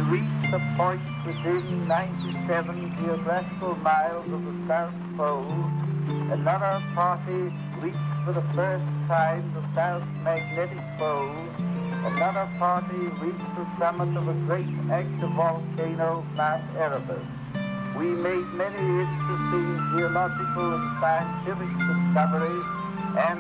reached the point within 97 geographical miles of the South Pole. Another party reached for the first time the South Magnetic Pole. Another party reached the summit of a great active volcano, Mount Erebus. We made many interesting geological and scientific discoveries, and